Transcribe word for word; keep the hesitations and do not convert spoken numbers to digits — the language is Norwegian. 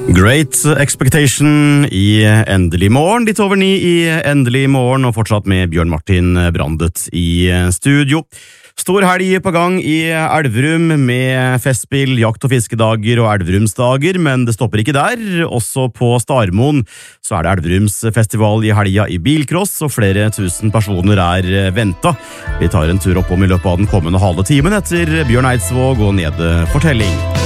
Great Expectation i Endelig morgen, litt over ni i Endelig morgen, og fortsatt med Bjørn Martin Brandet i studio. Stor helg på gang i Elverum med festspill, jakt- og fiskedager og Elverumsdager, men det stopper ikke der. Også på Starmoen så er det Elverumsfestival i helga i bilcross, og flere tusen personer er ventet. Vi tar en tur oppom i løpet av den kommende halve timen etter Bjørn Eidsvåg og Nede Fortelling.